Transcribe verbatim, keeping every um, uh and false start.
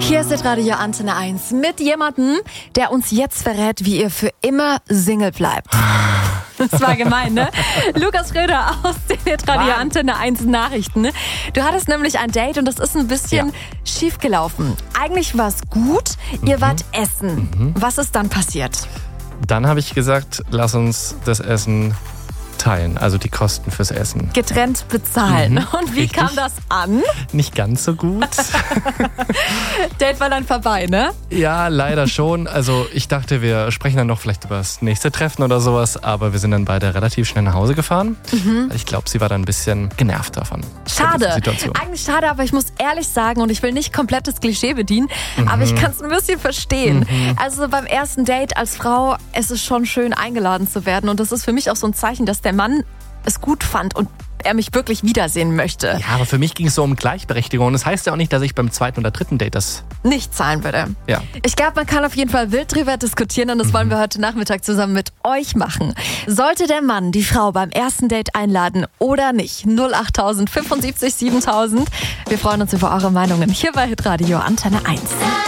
Hier ist Radio Antenne eins mit jemandem, der uns jetzt verrät, wie ihr für immer Single bleibt. Das war gemein, ne? Lukas Schröder aus den Radio Antenne eins Nachrichten. Du hattest nämlich ein Date und das ist ein bisschen ja. schief gelaufen. Eigentlich war es gut, ihr mhm. wart essen. Mhm. Was ist dann passiert? Dann habe ich gesagt, lass uns das Essen teilen, also die Kosten fürs Essen. Getrennt bezahlen. Mhm, Und wie richtig. kam das an? Nicht ganz so gut. Date war dann vorbei, ne? Ja, leider schon. Also ich dachte, wir sprechen dann noch vielleicht über das nächste Treffen oder sowas, aber wir sind dann beide relativ schnell nach Hause gefahren. Mhm. Ich glaube, sie war dann ein bisschen genervt davon. Schade. Eigentlich schade, aber ich muss ehrlich sagen, und ich will nicht komplettes Klischee bedienen, mhm. aber ich kann es ein bisschen verstehen. Mhm. Also beim ersten Date als Frau, es ist schon schön, eingeladen zu werden. Und das ist für mich auch so ein Zeichen, dass der Mann es gut fand und er mich wirklich wiedersehen möchte. Ja, aber für mich ging es so um Gleichberechtigung. Und das heißt ja auch nicht, dass ich beim zweiten oder dritten Date das nicht zahlen würde. Ja. Ich glaube, man kann auf jeden Fall wild drüber diskutieren und das mhm. wollen wir heute Nachmittag zusammen mit euch machen. Sollte der Mann die Frau beim ersten Date einladen oder nicht? null acht fünfundsiebzig siebentausend. Wir freuen uns über eure Meinungen hier bei Hitradio Antenne eins.